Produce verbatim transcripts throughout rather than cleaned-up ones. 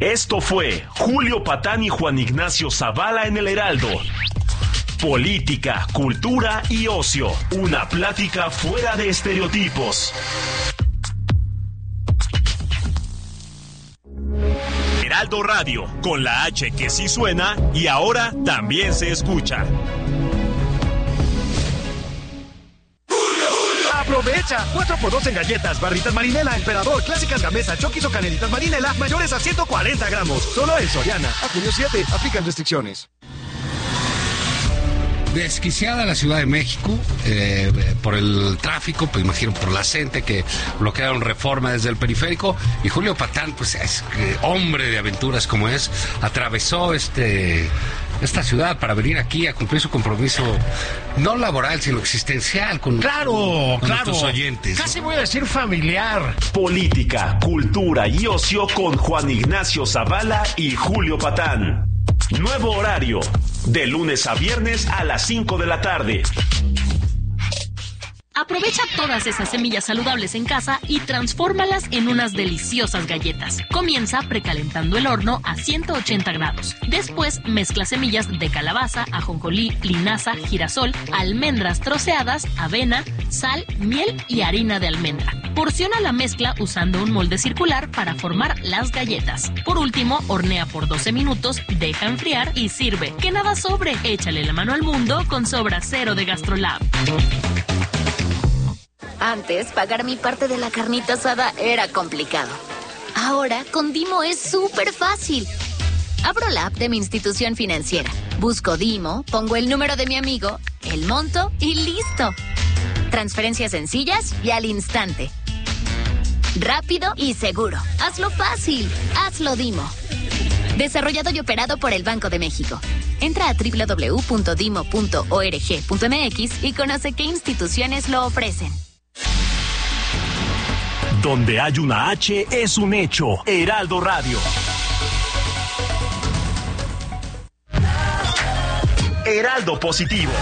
Esto fue Julio Patán y Juan Ignacio Zavala en el Heraldo. Política, cultura y ocio. Una plática fuera de estereotipos. Heraldo Radio, con la H que sí suena y ahora también se escucha. ¡Aprovecha! cuatro por dos en galletas, barritas Marinela, Emperador, clásicas Gamesa, Chokis o canelitas Marinela, mayores a ciento cuarenta gramos. Solo en Soriana. A junio siete. Aplican restricciones. Desquiciada la Ciudad de México eh, por el tráfico, pues imagino por la gente que bloquearon Reforma desde el periférico, y Julio Patán, pues es eh, hombre de aventuras como es, atravesó este esta ciudad para venir aquí a cumplir su compromiso no laboral, sino existencial con, claro, con claro. nuestros oyentes. Casi voy a decir familiar. Política, cultura y ocio con Juan Ignacio Zavala y Julio Patán. Nuevo horario, de lunes a viernes a las cinco de la tarde. Aprovecha todas esas semillas saludables en casa y transfórmalas en unas deliciosas galletas. Comienza precalentando el horno a ciento ochenta grados. Después mezcla semillas de calabaza, ajonjolí, linaza, girasol, almendras troceadas, avena, sal, miel y harina de almendra. Porciona la mezcla usando un molde circular para formar las galletas. Por último, hornea por doce minutos, deja enfriar y sirve. Que nada sobre, échale la mano al mundo con Sobra Cero de GastroLab. Antes, pagar mi parte de la carnita asada era complicado. Ahora, con Dimo es súper fácil. Abro la app de mi institución financiera, busco Dimo, pongo el número de mi amigo, el monto y listo. Transferencias sencillas y al instante. Rápido y seguro. Hazlo fácil. Hazlo Dimo. Desarrollado y operado por el Banco de México. Entra a doble u doble u doble u punto dimo punto org punto m x y conoce qué instituciones lo ofrecen. Donde hay una H es un hecho. Heraldo Radio. Heraldo Positivo.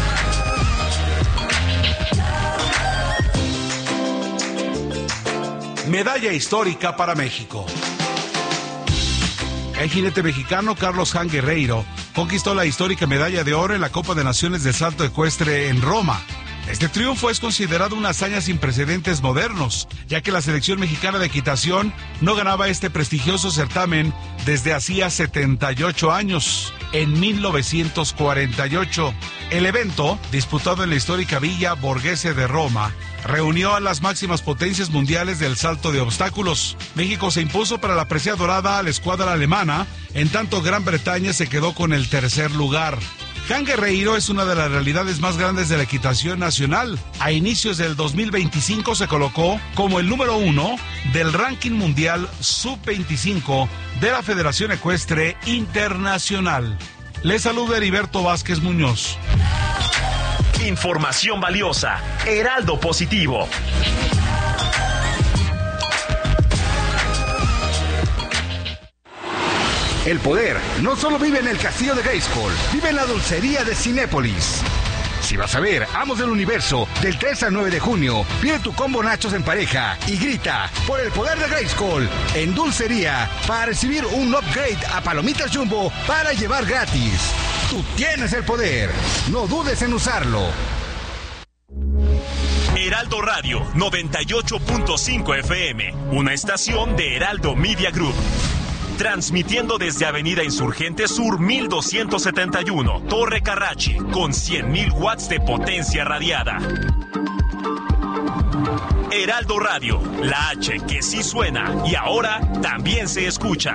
Medalla histórica para México. El jinete mexicano Carlos Jan Guerreiro conquistó la histórica medalla de oro en la Copa de Naciones de Salto Ecuestre en Roma. Este triunfo es considerado una hazaña sin precedentes modernos, ya que la selección mexicana de equitación no ganaba este prestigioso certamen desde hacía setenta y ocho años, en mil novecientos cuarenta y ocho. El evento, disputado en la histórica Villa Borghese de Roma, reunió a las máximas potencias mundiales del salto de obstáculos. México se impuso para la presea dorada a la escuadra alemana, en tanto Gran Bretaña se quedó con el tercer lugar. Jan Guerreiro es una de las realidades más grandes de la equitación nacional. A inicios del dos mil veinticinco se colocó como el número uno del ranking mundial sub veinticinco de la Federación Ecuestre Internacional. Le saluda Heriberto Vázquez Muñoz. Información valiosa. Heraldo Positivo. El poder no solo vive en el castillo de Grayskull, vive en la dulcería de Cinépolis. Si vas a ver Amos del Universo del tres al nueve de junio, pide tu combo nachos en pareja y grita por el poder de Grayskull en dulcería para recibir un upgrade a palomitas Jumbo para llevar gratis. Tú tienes el poder, no dudes en usarlo. Heraldo Radio noventa y ocho punto cinco F M, una estación de Heraldo Media Group. Transmitiendo desde Avenida Insurgente Sur mil doscientos setenta y uno, Torre Carrachi, con cien mil watts de potencia radiada. Heraldo Radio, la H que sí suena y ahora también se escucha.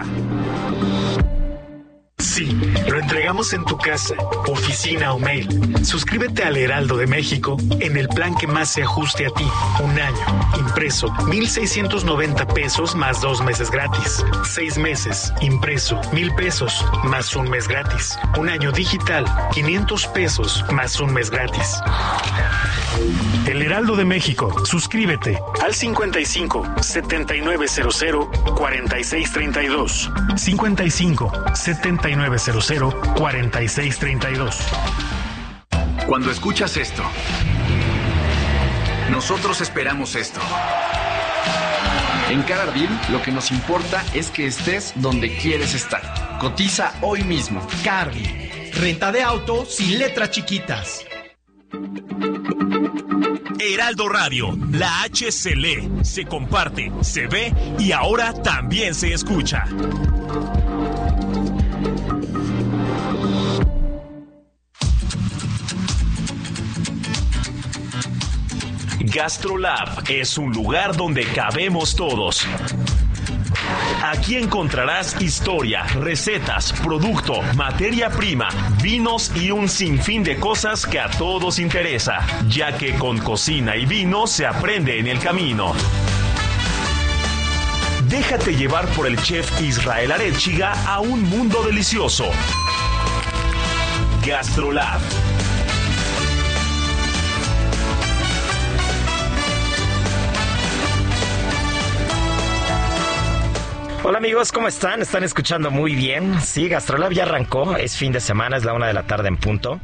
Sí, lo entregamos en tu casa, oficina o mail. Suscríbete al Heraldo de México en el plan que más se ajuste a ti. Un año, impreso, mil seiscientos noventa pesos más dos meses gratis. Seis meses, impreso, mil pesos más un mes gratis. Un año digital, quinientos pesos más un mes gratis. El Heraldo de México, suscríbete al cincuenta y cinco, setenta y nueve cero cero, cuarenta y seis treinta y dos. cincuenta y cinco, setenta y nueve cero cero, cuarenta y seis treinta y dos. Cuando escuchas esto, nosotros esperamos esto. En Cargill, lo que nos importa es que estés donde quieres estar. Cotiza hoy mismo. Cargill, renta de auto sin letras chiquitas. Heraldo Radio, la H se lee, se comparte, se ve y ahora también se escucha. GastroLab es un lugar donde cabemos todos. Aquí encontrarás historia, recetas, producto, materia prima, vinos y un sinfín de cosas que a todos interesa, ya que con cocina y vino se aprende en el camino. Déjate llevar por el chef Israel Arechiga a un mundo delicioso. GastroLab. Hola amigos, ¿cómo están? ¿Están escuchando muy bien? Sí, GastroLab ya arrancó, es fin de semana, es la una de la tarde en punto.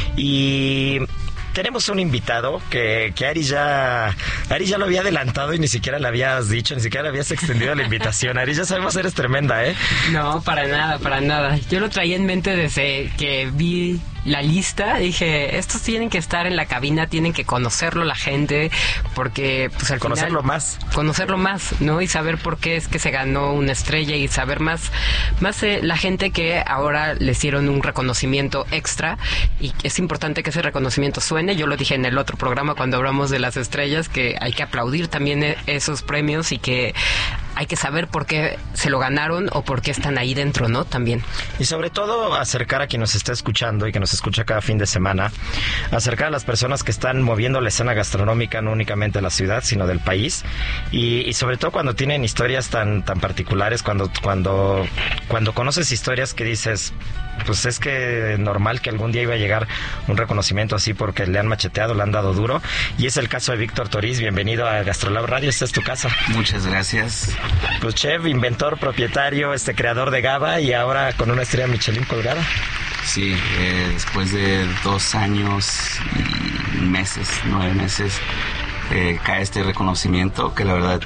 Y tenemos un invitado que, que Ari ya Ari ya lo había adelantado y ni siquiera le habías dicho, ni siquiera le habías extendido la invitación. Ari, ya sabemos, eres tremenda, ¿eh? No, para nada, para nada. Yo lo traía en mente desde que vi la lista, dije, estos tienen que estar en la cabina, tienen que conocerlo la gente, porque pues al conocerlo final, más conocerlo más, ¿no? Y saber por qué es que se ganó una estrella y saber más más eh, la gente que ahora le hicieron un reconocimiento extra, y es importante que ese reconocimiento suene. Yo lo dije en el otro programa cuando hablamos de las estrellas, que hay que aplaudir también esos premios y que hay que saber por qué se lo ganaron o por qué están ahí dentro, ¿no? También. Y sobre todo acercar a quien nos está escuchando y que nos escucha cada fin de semana, acercar a las personas que están moviendo la escena gastronómica, no únicamente de la ciudad, sino del país, y, y sobre todo cuando tienen historias tan tan particulares, cuando cuando cuando conoces historias que dices, pues es que normal que algún día iba a llegar un reconocimiento así porque le han macheteado, le han dado duro, y es el caso de Víctor Toriz. Bienvenido a GastroLab Radio, esta es tu casa. Muchas gracias. Pues chef, inventor, propietario, este creador de GABA, y ahora con una estrella Michelin colgada. Sí, eh, después de dos años y meses, nueve meses, eh, cae este reconocimiento que la verdad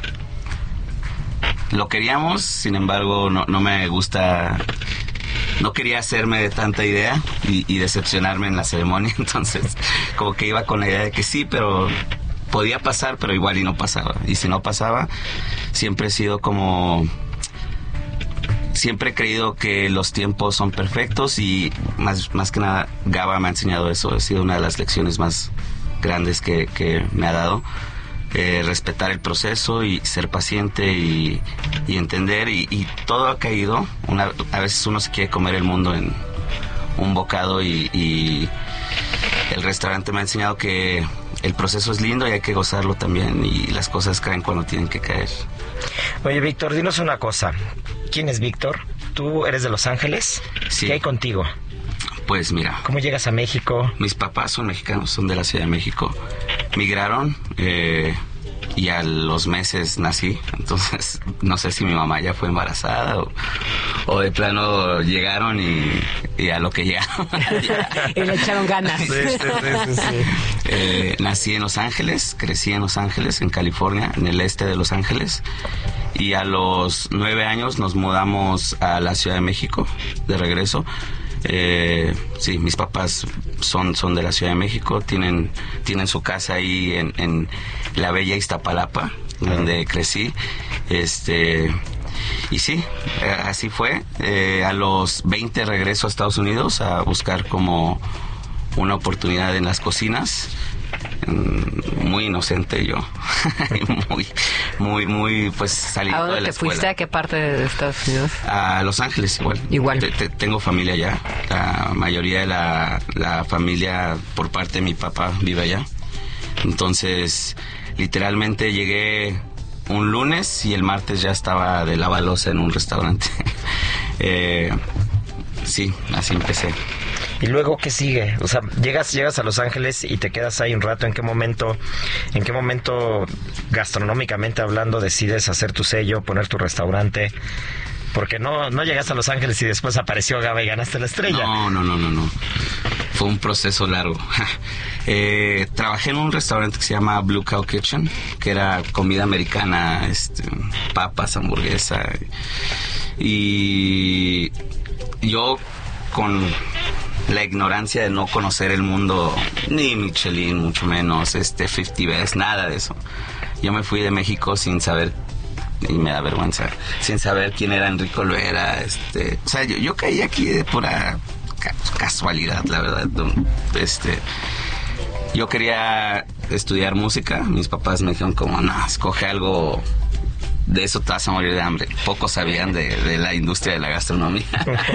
lo queríamos, sin embargo no, no me gusta, no quería hacerme de tanta idea y, y decepcionarme en la ceremonia, entonces como que iba con la idea de que sí, pero podía pasar, pero igual y no pasaba, y si no pasaba, siempre he sido como... Siempre he creído que los tiempos son perfectos y más, más que nada GABA me ha enseñado eso. Ha sido una de las lecciones más grandes que, que me ha dado. Eh, respetar el proceso y ser paciente y, y entender. Y, y todo ha caído. Una, a veces uno se quiere comer el mundo en un bocado y, y el restaurante me ha enseñado que el proceso es lindo y hay que gozarlo también. Y las cosas caen cuando tienen que caer. Oye, Víctor, dinos una cosa. ¿Quién es Víctor? ¿Tú eres de Los Ángeles? Sí. ¿Qué hay contigo? Pues mira. ¿Cómo llegas a México? Mis papás son mexicanos, son de la Ciudad de México. Migraron eh, y a los meses nací. Entonces, no sé si mi mamá ya fue embarazada o, o de plano llegaron y, y a lo que llegaron. Y le echaron ganas. Sí, sí, sí, sí, sí. Eh, nací en Los Ángeles, crecí en Los Ángeles, en California, en el este de Los Ángeles. Y a los nueve años nos mudamos a la Ciudad de México, de regreso. Eh, sí, mis papás son, son de la Ciudad de México, tienen, tienen su casa ahí en, en la bella Iztapalapa, donde crecí. Este, y sí, así fue. Eh, a los veinte regreso a Estados Unidos a buscar como una oportunidad en las cocinas. Muy inocente yo. muy, muy, muy, pues saliendo de la escuela. ¿A dónde te fuiste? ¿A qué parte de Estados Unidos? A Los Ángeles, igual. Igual. Te, te, tengo familia allá. La mayoría de la, la familia por parte de mi papá vive allá. Entonces, literalmente llegué un lunes y el martes ya estaba de la balosa en un restaurante. eh, sí, así empecé. ¿Y luego qué sigue? O sea, llegas llegas a Los Ángeles y te quedas ahí un rato. ¿En qué momento, en qué momento gastronómicamente hablando decides hacer tu sello, poner tu restaurante? Porque no no llegaste a Los Ángeles y después apareció GABA y ganaste la estrella. No, no, no, no, no. fue un proceso largo. eh, trabajé en un restaurante que se llama Blue Cow Kitchen, que era comida americana, este, papas, hamburguesa. Y yo, con la ignorancia de no conocer el mundo, ni Michelin, mucho menos, este, cincuenta Best, nada de eso. Yo me fui de México sin saber, y me da vergüenza, sin saber quién era Enrique Olvera, este, o sea, yo, yo caí aquí de pura casualidad, la verdad. Este, yo quería estudiar música, mis papás me dijeron como, no, escoge algo, de eso te vas a morir de hambre. Pocos sabían de, de la industria de la gastronomía.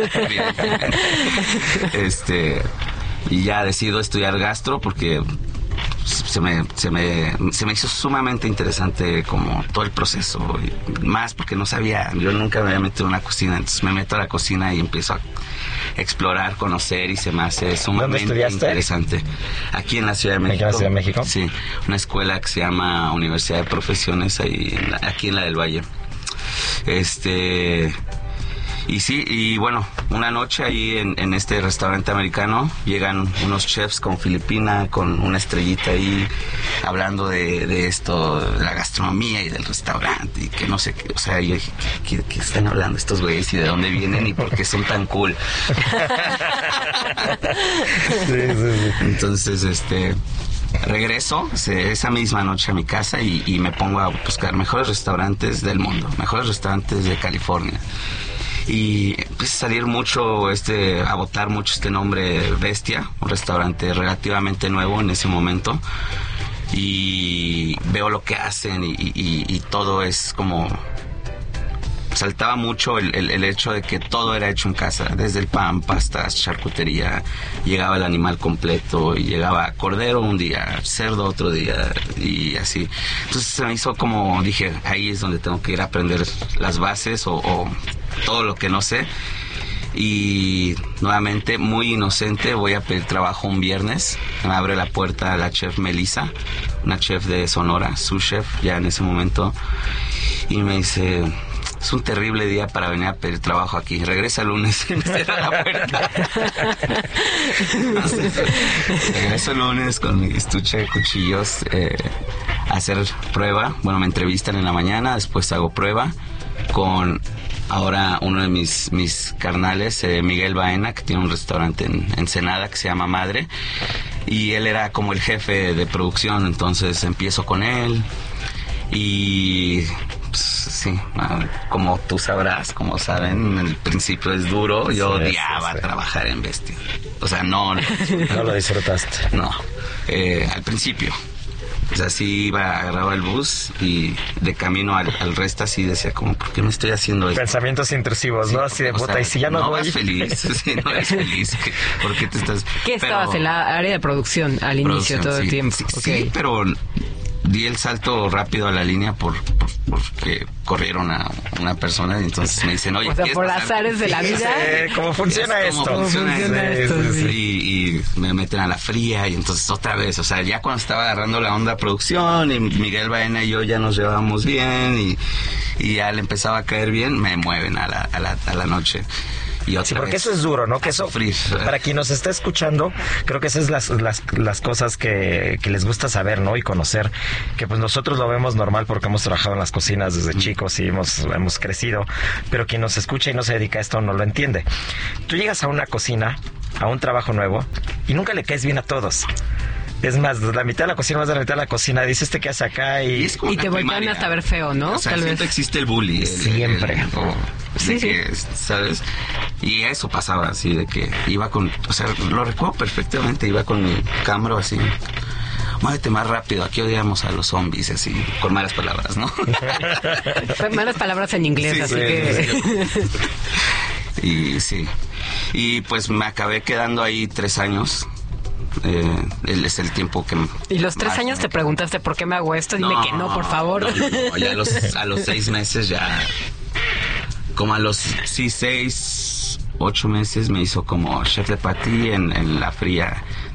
este, y ya decido estudiar gastro porque se me, se me, se me hizo sumamente interesante como todo el proceso, y más porque no sabía, yo nunca me había metido en una cocina, entonces me meto a la cocina y empiezo a explorar, conocer, y se me hace sumamente interesante. Aquí en la Ciudad de México. ¿Aquí en la Ciudad de México? Sí, una escuela que se llama Universidad de Profesiones, ahí en la, aquí en la del Valle. Este... Y sí, y bueno, una noche ahí en, en este restaurante americano llegan unos chefs con filipina, con una estrellita ahí, hablando de, de esto, de la gastronomía y del restaurante, y que no sé qué, o sea, yo dije, ¿qué, qué, qué están hablando estos güeyes y de dónde vienen y por qué son tan cool? sí, sí, sí. Entonces, este... regreso esa misma noche a mi casa y, y me pongo a buscar mejores restaurantes del mundo, mejores restaurantes de California. Y empieza a salir mucho, este, a botar mucho este nombre Bestia, un restaurante relativamente nuevo en ese momento. Y veo lo que hacen y, y, y todo es como... saltaba mucho el, el, el hecho de que todo era hecho en casa, desde el pan, pastas, charcutería, llegaba el animal completo, y llegaba cordero un día, cerdo otro día, y así. Entonces se me hizo como, dije, ahí es donde tengo que ir a aprender las bases o, o todo lo que no sé. Y nuevamente, muy inocente, voy a pedir trabajo un viernes. Me abre la puerta la chef Melissa, una chef de Sonora, su chef ya en ese momento, y me dice... es un terrible día para venir a pedir trabajo aquí. Regresa el lunes y me cierra la puerta. Entonces, regreso el lunes con mi estuche de cuchillos eh, a hacer prueba. Bueno, me entrevistan en la mañana, después hago prueba con ahora uno de mis, mis carnales, eh, Miguel Baena, que tiene un restaurante en Ensenada que se llama Madre. Y él era como el jefe de producción, entonces empiezo con él y... sí, como tú sabrás, como saben, el principio es duro. Yo sí, odiaba sí, sí. trabajar en Bestia. O sea, no... No, no lo disfrutaste. No, eh, al principio. O sea, sí iba, agarraba el bus y de camino al, al resto así decía como, ¿por qué me estoy haciendo esto? Pensamientos intrusivos, sí, ¿no? Así de puta, sea, y si ya no, no voy... vas feliz, sí, no eres feliz. ¿Por qué te estás...? ¿Qué pero, estabas en la área de producción al inicio todo sí, el tiempo? Sí, okay. sí, pero... di el salto rápido a la línea por, por porque corrieron a una persona y entonces me dicen, oye, o sea, por las azares de la vida. Sí, ¿cómo funciona esto? ¿Cómo funciona, ¿Cómo funciona esto? esto? Sí. Y, y me meten a la fría y entonces otra vez, o sea, ya cuando estaba agarrando la onda producción y Miguel Baena y yo ya nos llevábamos bien y, y ya le empezaba a caer bien, me mueven a la, a la, a la noche. Y sí, porque eso es duro, ¿no? Que eso, sufrir. Para quien nos está escuchando, creo que esas son las, las, las cosas que, que les gusta saber, ¿no? Y conocer, que pues nosotros lo vemos normal porque hemos trabajado en las cocinas desde chicos y hemos, hemos crecido, pero quien nos escucha y no se dedica a esto no lo entiende. Tú llegas a una cocina, a un trabajo nuevo, y nunca le caes bien a todos. Es más, la mitad de la cocina, más de la mitad de la cocina, dices, ¿este qué hace acá? Y, y, y te voltean hasta ver feo, ¿no? O sea, Tal siempre vez. existe el bully. El, siempre. El, el, o, sí, que, sí. ¿sabes? Y eso pasaba así, de que iba con... O sea, lo recuerdo perfectamente, iba con mi Camaro así... Muévete más rápido, aquí odiamos a los zombies, así, con malas palabras, ¿no? Malas palabras en inglés, sí, así sí, que... Sí. Y sí. Y pues me acabé quedando ahí tres años... Eh, él es el tiempo que... Y los tres años me... te preguntaste por qué me hago esto, dime no, que no, por favor. No, no, ya a los, a los seis meses ya... Como a los sí, seis, ocho meses me hizo como chef de patí en, en la fría.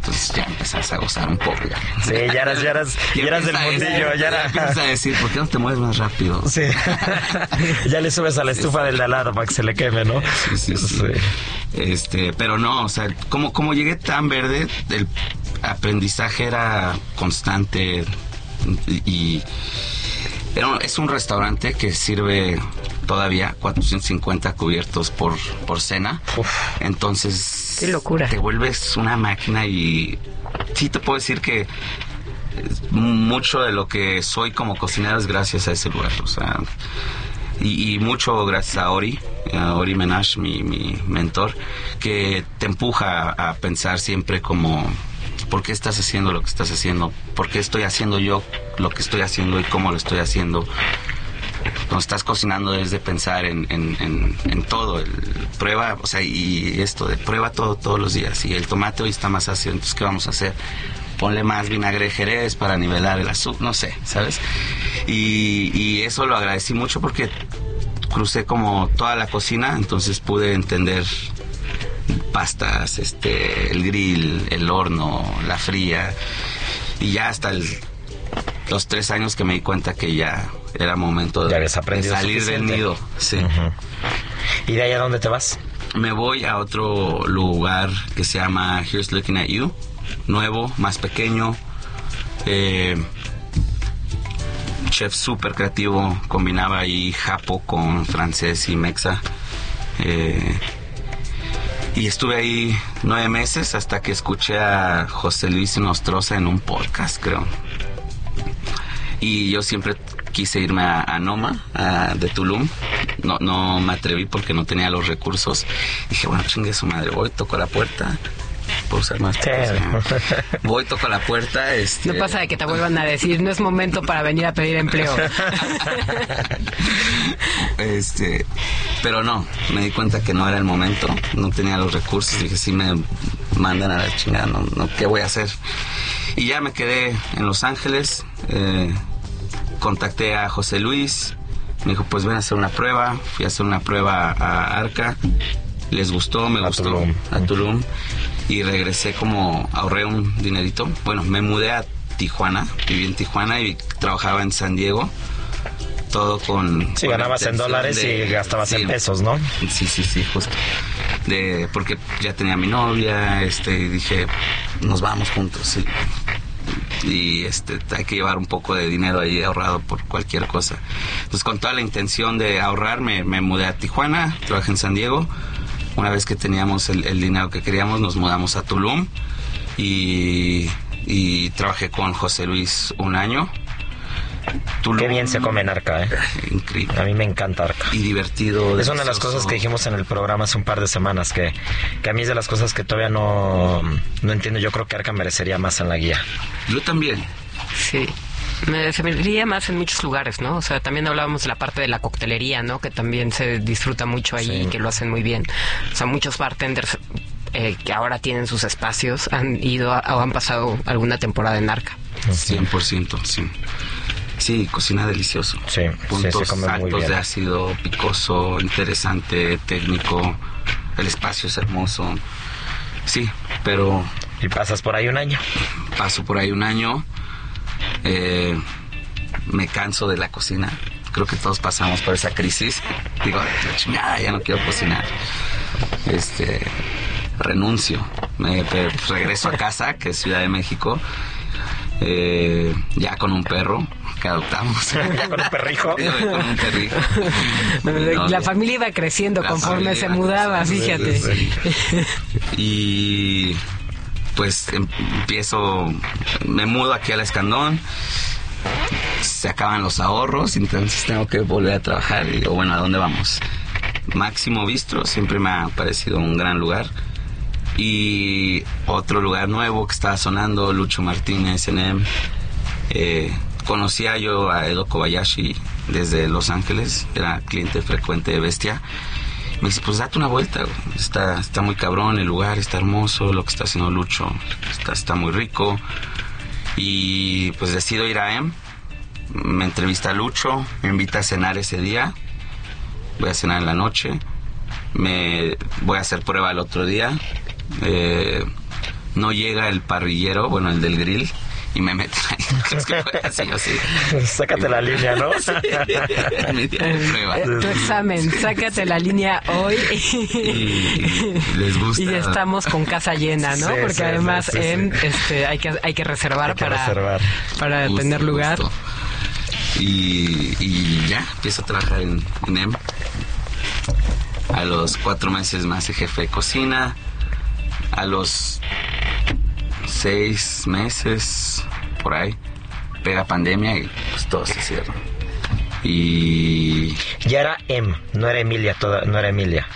entonces ya empezás a gozar un poco. Ya. Sí, ya eras, ya eras, ya eras del mundillo. Ya, era... ya empiezas a decir, ¿por qué no te mueves más rápido? Sí. Ya le subes a la estufa sí, del de al lado para que se le queme, ¿no? Sí, sí, sí. sí. Este, pero no, o sea, como, como llegué tan verde, el aprendizaje era constante y... y era, es un restaurante que sirve todavía cuatrocientos cincuenta cubiertos por, por cena. Uf. Entonces... ¡Qué locura! Te vuelves una máquina y... Sí te puedo decir que mucho de lo que soy como cocinero es gracias a ese lugar. O sea... Y, y mucho gracias a Ori, a Ori Menage, mi, mi mentor, que te empuja a, a pensar siempre como... ¿Por qué estás haciendo lo que estás haciendo? ¿Por qué estoy haciendo yo lo que estoy haciendo y cómo lo estoy haciendo? Cuando estás cocinando debes de pensar en, en, en, en todo, el, prueba, o sea, y esto de prueba todo todos los días. Y el tomate hoy está más ácido, entonces ¿qué vamos a hacer? Ponle más vinagre Jerez para nivelar el azúcar, no sé, ¿sabes? Y, y eso lo agradecí mucho porque crucé como toda la cocina, entonces pude entender pastas, este, el grill, el horno, la fría, y ya hasta el, los tres años que me di cuenta que ya era momento de, de salir del nido. Sí. Uh-huh. ¿Y de ahí a dónde te vas? Me voy a otro lugar que se llama Here's Looking at You, nuevo, más pequeño, eh, chef súper creativo, combinaba ahí japo con francés y mexa. Eh, Y estuve ahí nueve meses hasta que escuché a José Luis Nostroza en un podcast, creo. Y yo siempre quise irme a, a Noma, a, de Tulum. No, no me atreví porque no tenía los recursos. Dije, bueno, chingue su madre, voy, toco la puerta. Puedo usar más. Sí. Voy, toco la puerta. Este... No pasa de que te vuelvan a decir, no es momento para venir a pedir empleo. este, pero no, me di cuenta que no era el momento, no tenía los recursos. Dije, si me mandan a la chingada, no, no, ¿qué voy a hacer? Y ya me quedé en Los Ángeles. Eh, contacté a José Luis, me dijo, pues ven a hacer una prueba. Fui a hacer una prueba a Arca. Les gustó, me a gustó. Tulum. A Tulum. Y regresé como, ahorré un dinerito. Bueno, me mudé a Tijuana, viví en Tijuana y trabajaba en San Diego. Todo con... Sí, con ganabas en dólares de, y gastabas sí, en pesos, ¿no? Sí, sí, sí, justo. De, porque ya tenía mi novia, este, y dije, nos vamos juntos, sí. Y este, hay que llevar un poco de dinero ahí ahorrado por cualquier cosa. Entonces, con toda la intención de ahorrar, me, me mudé a Tijuana, trabajé en San Diego. Una vez que teníamos el, el dinero que queríamos, nos mudamos a Tulum y, y trabajé con José Luis un año. Tulum, qué bien se come en Arca, ¿eh? Increíble. A mí me encanta Arca. Y divertido. Es una de las cosas que dijimos en el programa hace un par de semanas, que, que a mí es de las cosas que todavía no, no entiendo. Yo creo que Arca merecería más en la guía. Yo también. Sí. Me serviría más en muchos lugares, ¿no? O sea, también hablábamos de la parte de la coctelería, ¿no? Que también se disfruta mucho ahí, sí. Que lo hacen muy bien. O sea, muchos bartenders eh, que ahora tienen sus espacios han ido a, o han pasado alguna temporada en Arca. cien por ciento, sí. Sí, cocina delicioso. Sí, puntos sí, se come altos muy bien. De ácido, picoso, interesante, técnico. El espacio es hermoso. Sí, pero... ¿Y pasas por ahí un año? Paso por ahí un año. Eh, me canso de la cocina. Creo que todos pasamos por esa crisis. Digo, la chingada, ya no quiero cocinar. Este, renuncio. Me, me regreso a casa, que es Ciudad de México. Eh, ya con un perro que adoptamos. ¿Ya con un perrijo? Sí, con un perrijo. No, la familia iba creciendo conforme se mudaba, fíjate. Sí, sí. Y pues empiezo, me mudo aquí al Escandón, se acaban los ahorros, entonces tengo que volver a trabajar. Y digo, bueno, ¿a dónde vamos? Máximo Bistro siempre me ha parecido un gran lugar. Y otro lugar nuevo que estaba sonando, Lucho Martínez, N M. Eh, conocía yo a Edo Kobayashi desde Los Ángeles, era cliente frecuente de Bestia. Me dice, pues date una vuelta, güey. Está, está muy cabrón el lugar, está hermoso, lo que está haciendo Lucho está, está muy rico. Y pues decido ir a M. Me entrevista a Lucho, me invita a cenar ese día. Voy a cenar en la noche. Me voy a hacer prueba el otro día. Eh, no llega el parrillero, bueno, el del grill, y me meten ahí. Es que fue así, así. Sácate la línea, ¿no? Sí. Mi prueba. Tu examen, sácate la línea hoy. Y, y les gusta. Y estamos con casa llena, ¿no? Sí, Porque sí, además sí, sí, en, sí. este, hay que hay que reservar Hay que para reservar. para Gusto, tener lugar. gusto. Y, y ya, empiezo a trabajar en, en E M. A los cuatro meses me hace jefe de cocina. A los seis meses, por ahí, pega pandemia y pues todo se cierra. Y... Ya era M, no era Emilia, toda, no era Emilia.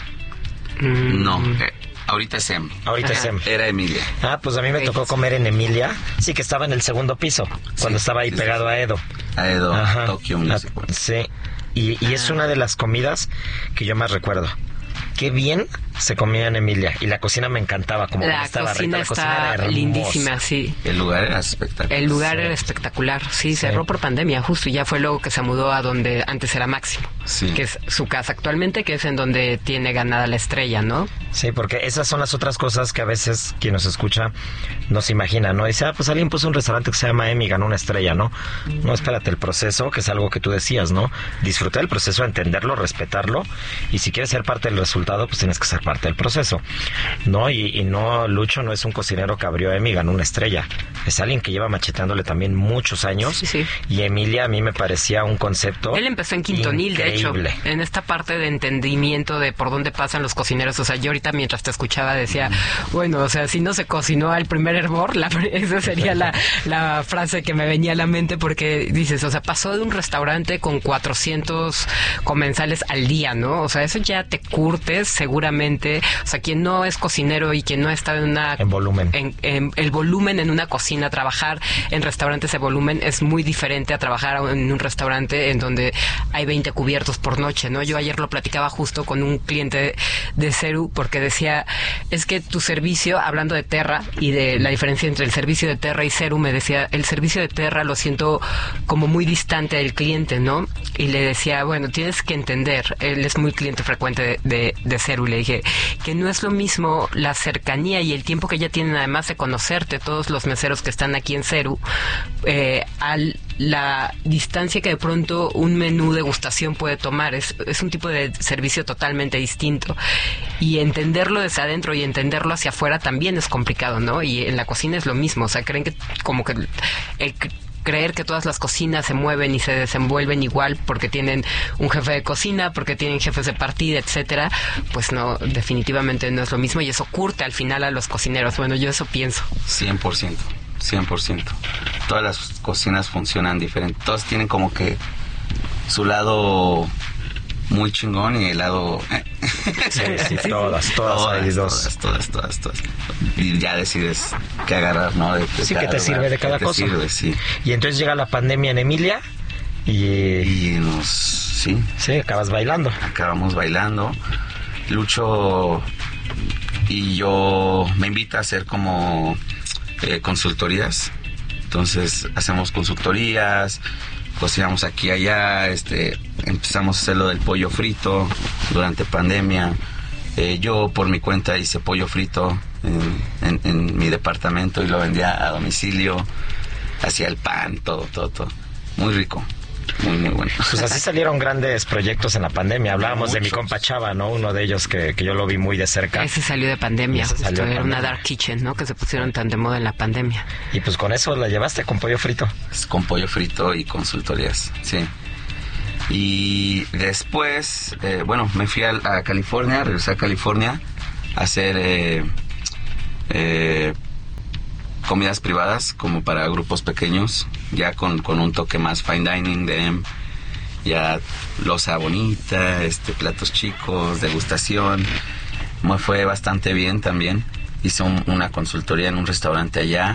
No, eh, ahorita es M. Ahorita es M. Era Emilia. Ah, pues a mí me tocó comer en Emilia. Sí, que estaba en el segundo piso, cuando Sí, estaba ahí sí, pegado sí. a Edo. A Edo, Ajá. Tokio Ah, Music. sí, y, y es una de las comidas que yo más recuerdo. Qué bien se comía en Emilia. Y la cocina me encantaba, como La estaba cocina rica. La cocina está era hermosa. lindísima, sí. El lugar era espectacular. El lugar Sí. era espectacular, sí, Sí. cerró por pandemia, justo, y ya fue luego que se mudó a donde antes era Máximo, Sí. que es su casa actualmente, que es en donde tiene ganada la estrella, ¿no? Sí, porque esas son las otras cosas que a veces quien nos escucha no se imagina, ¿no? Dice, ah, pues alguien puso un restaurante que se llama Emi y ganó una estrella, ¿no? No, espérate, el proceso, que es algo que tú decías, ¿no? Disfrutar el proceso, entenderlo, respetarlo, y si quieres ser parte del resultado, pues tienes que ser parte del proceso, ¿no? Y, y no, Lucho no es un cocinero que abrió Emi y ganó una estrella, es alguien que lleva macheteándole también muchos años, Sí, sí. y Emilia a mí me parecía un concepto Él empezó en Quintonil, de hecho, increíble. en esta parte de entendimiento de por dónde pasan los cocineros. O sea, yo ahorita mientras te escuchaba decía, bueno, o sea, si no se cocinó al primer hervor, la, esa sería la, la frase que me venía a la mente, porque dices, o sea, pasó de un restaurante con cuatrocientos comensales al día, ¿no? O sea, eso ya te curtes seguramente. O sea, quien no es cocinero y quien no ha estado en una... En volumen. En, en el volumen en una cocina, trabajar en restaurantes de volumen es muy diferente a trabajar en un restaurante en donde hay veinte cubiertos por noche, ¿no? Yo ayer lo platicaba justo con un cliente de, de Ceru, porque decía, es que tu servicio, hablando de Terra y de la diferencia entre el servicio de Terra y Ceru, me decía, el servicio de Terra lo siento como muy distante del cliente, ¿no? Y le decía, bueno, tienes que entender, él es muy cliente frecuente de, de, de Ceru, y le dije que no es lo mismo la cercanía y el tiempo que ya tienen, además de conocerte todos los meseros que están aquí en Ceru, eh, al la distancia que de pronto un menú degustación puede tomar. Es, es un tipo de servicio totalmente distinto, y entenderlo desde adentro y entenderlo hacia afuera también es complicado, ¿no? Y en la cocina es lo mismo. O sea, creen que como que el, el creer que todas las cocinas se mueven y se desenvuelven igual porque tienen un jefe de cocina, porque tienen jefes de partida, etcétera, pues no, definitivamente no es lo mismo, y eso curte al final a los cocineros. Bueno, yo eso pienso. cien por ciento. cien por ciento. Todas las cocinas funcionan diferente. Todas tienen como que su lado muy chingón y el lado... Sí, sí, todas, todas, hay dos. Todas, todas, todas, todas. Y ya decides qué agarrar, ¿no? De, de Sí, que te sirve de cada te cosa. Sirve, sí. Y entonces llega la pandemia en Emilia y... Y nos... Sí. Sí, acabas bailando. Acabamos bailando. Lucho y yo me invita a hacer como... Eh, consultorías. Entonces hacemos consultorías, cocinamos aquí y allá, este, empezamos a hacer lo del pollo frito durante pandemia. Eh, yo por mi cuenta hice pollo frito en, en, en mi departamento y lo vendía a domicilio, hacía el pan, todo, todo, todo. Muy rico. Muy, muy bueno. Pues así salieron grandes proyectos en la pandemia. Hablábamos Muchos. de mi compa Chava, ¿no? Uno de ellos que, que yo lo vi muy de cerca. Ese salió de pandemia. Ese salió de Era pandemia. una dark kitchen, ¿no? Que se pusieron tan de moda en la pandemia. Y pues con eso la llevaste, con pollo frito. Con pollo frito y consultorías, sí. Y después, eh, bueno, me fui a, a California, regresé a California a hacer eh, eh, comidas privadas como para grupos pequeños, ya con, con un toque más fine dining de M, ya loza bonita, este, platos chicos, degustación. Me fue bastante bien también. Hice un, una consultoría en un restaurante allá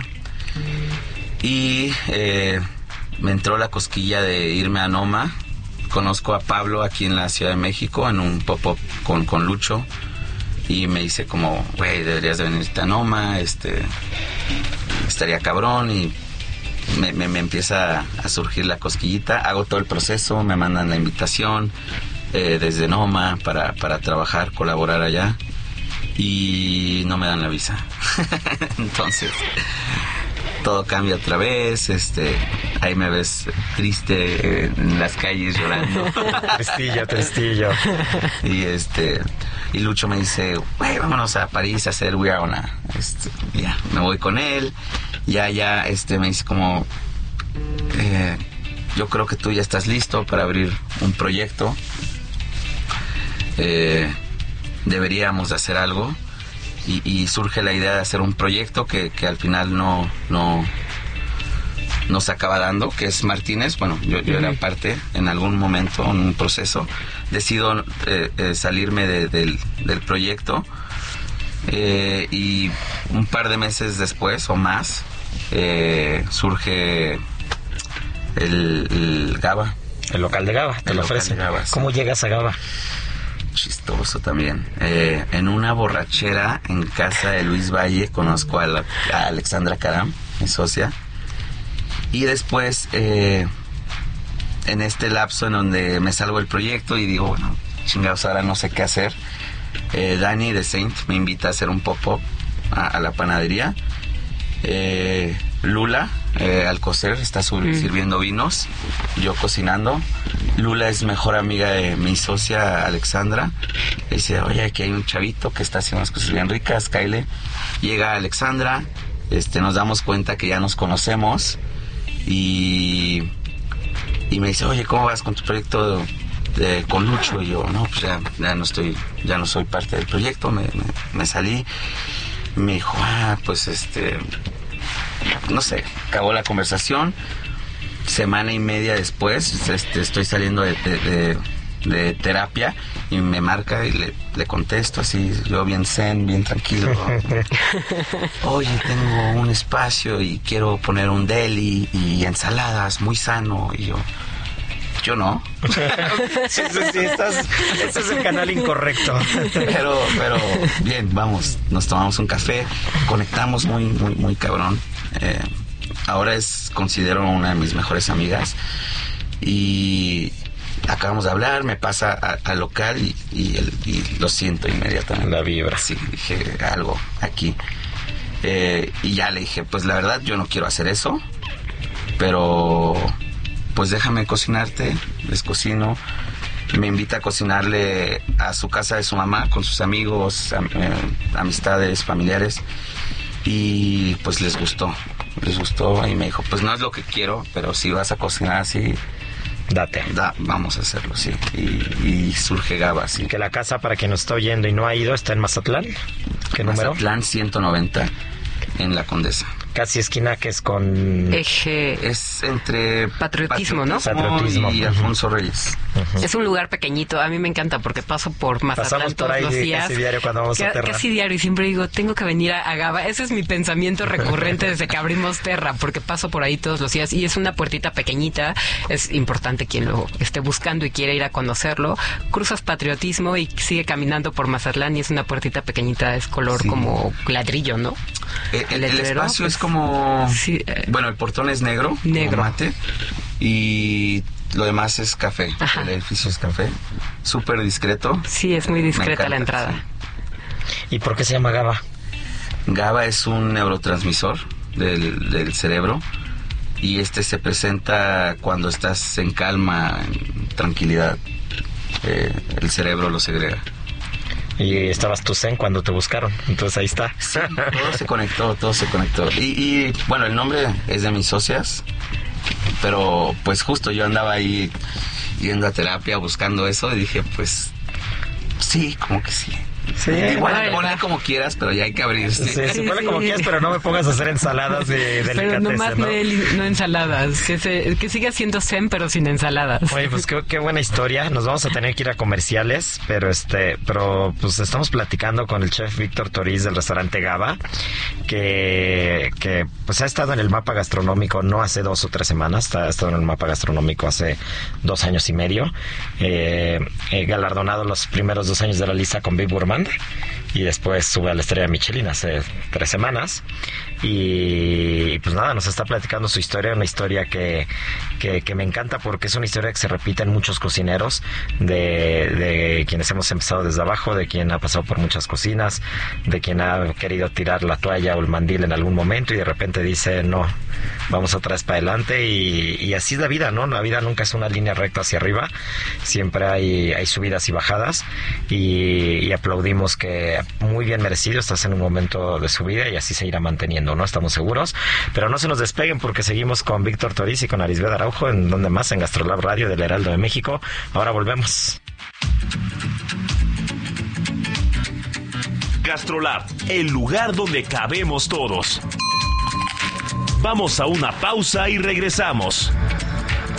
y eh, me entró la cosquilla de irme a Noma. Conozco a Pablo aquí en la Ciudad de México en un pop-up con, con Lucho y me dice como, güey, deberías de venirte a Noma, este, estaría cabrón, y me, me, me empieza a surgir la cosquillita. Hago todo el proceso, me mandan la invitación eh, desde Noma para, para trabajar, colaborar allá, y no me dan la visa. Entonces todo cambia otra vez, este, ahí me ves triste en las calles llorando. Tristillo, tristillo. Y este, y Lucho me dice, güey, vámonos a París a hacer We Are Ona. Este, ya, me voy con él, ya, ya, este, me dice como, eh, yo creo que tú ya estás listo para abrir un proyecto, eh, deberíamos de hacer algo. Y, y surge la idea de hacer un proyecto que, que al final no, no, no se acaba dando, que es Martínez. Bueno, yo, yo era parte en algún momento, en un proceso. Decido eh, eh, salirme de, del, del proyecto eh, y un par de meses después o más eh, surge el, el Gaba. El local de Gaba, te el lo local ofrecen. de Gaba, sí. ¿Cómo llegas a Gaba? Chistoso también. Eh, en una borrachera en casa de Luis Valle conozco a, la, a Alexandra Caram, mi socia. Y después, eh, en este lapso en donde me salgo del proyecto y digo, bueno, chingados, ahora no sé qué hacer. Eh, Dani de Saint me invita a hacer un pop-up a, a la panadería. Eh, Lula, eh, Alcocer, está sur- mm. sirviendo vinos, yo cocinando. Lula es mejor amiga de mi socia Alexandra. Le dice, oye, aquí hay un chavito que está haciendo unas cosas bien ricas, Kyle. Llega Alexandra, este, nos damos cuenta que ya nos conocemos y, y me dice, oye, ¿cómo vas con tu proyecto de, de, con Lucho? Y yo, no, pues ya, ya no estoy, ya no soy parte del proyecto, me, me, me salí. Me dijo, ah, pues este, no sé, acabó la conversación. Semana y media después, este, estoy saliendo de, de, de, de terapia y me marca y le, le contesto así, yo bien zen, bien tranquilo. Oye, tengo un espacio y quiero poner un deli y ensaladas, muy sano. Y yo, yo no. Sí, sí, sí, estás, este es el canal incorrecto. Pero, pero, bien, vamos, nos tomamos un café, conectamos muy, muy, muy cabrón. Eh, ahora es, considero una de mis mejores amigas y acabamos de hablar, me pasa al local y, y, el, y lo siento inmediatamente. La vibra. Sí, dije algo aquí. Eh, y ya le dije, pues la verdad yo no quiero hacer eso, pero pues déjame cocinarte, les cocino. Me invita a cocinarle a su casa de su mamá con sus amigos, am, eh, amistades, familiares. Y pues les gustó, les gustó y me dijo, pues no es lo que quiero, pero si vas a cocinar así, date. Da, vamos a hacerlo, sí. Y, y surge Gaba, sí. Que la casa, para quien nos está oyendo y no ha ido, está en Mazatlán. ¿Qué número? Mazatlán ciento noventa, en La Condesa. Casi esquina que es con... Eje... Es entre... Patriotismo, ¿no? Patriotismo y Alfonso Reyes. Uh-huh. Es un lugar pequeñito. A mí me encanta porque paso por Mazatlán Pasamos todos por ahí los días. Casi diario cuando vamos C- a Terra. Casi diario. Y siempre digo, tengo que venir a, a Gaba. Ese es mi pensamiento recurrente desde que abrimos Terra, porque paso por ahí todos los días. Y es una puertita pequeñita. Es importante quien lo esté buscando y quiere ir a conocerlo. Cruzas Patriotismo y sigue caminando por Mazatlán y es una puertita pequeñita. Es color sí. como ladrillo, ¿no? El, el, el espacio pues, es como... Sí, eh, bueno, el portón es negro, negro. mate, y lo demás es café. Ajá. El edificio es café. Súper discreto. Sí, es muy discreta encanta, la entrada. Sí. ¿Y por qué se llama Gaba? Gaba es un neurotransmisor del, del cerebro y este se presenta cuando estás en calma, en tranquilidad. Eh, el cerebro lo segrega. Y estabas tú zen cuando te buscaron, entonces ahí está. Sí, todo se conectó, todo se conectó. Y, y bueno, el nombre es de mis socias, pero pues justo yo andaba ahí yendo a terapia buscando eso y dije, pues sí, como que sí. Sí, igual ponle como quieras, pero ya hay que abrirse. Sí, sí, ponle sí. como quieras, pero no me pongas a hacer ensaladas de delicatessen, pero nomás ¿no? no, no ensaladas, que se, que siga siendo zen, pero sin ensaladas. Oye, pues qué, qué buena historia. Nos vamos a tener que ir a comerciales, pero este, pero pues estamos platicando con el chef Víctor Toriz del restaurante Gaba, que, que pues ha estado en el mapa gastronómico no hace dos o tres semanas, ha estado en el mapa gastronómico hace dos años y medio, eh, eh, galardonado los primeros dos años de la lista con Big Gourmand. y después sube a la Estrella Michelin hace tres semanas. Y pues nada, nos está platicando su historia, una historia que, que, que me encanta porque es una historia que se repite en muchos cocineros, de, de quienes hemos empezado desde abajo, de quien ha pasado por muchas cocinas, de quien ha querido tirar la toalla o el mandil en algún momento y de repente dice, no, vamos otra vez para adelante. Y, y así es la vida, ¿no? La vida nunca es una línea recta hacia arriba, siempre hay, hay subidas y bajadas, y, y aplaudimos que muy bien merecido, estás en un momento de su vida y así se irá manteniendo, ¿no? Estamos seguros, pero no se nos despeguen porque seguimos con Víctor Toriz y con Arisbeth Araujo, en donde más, en Gastrolab Radio del Heraldo de México. Ahora volvemos. Gastrolab, el lugar donde cabemos todos. Vamos a una pausa y regresamos.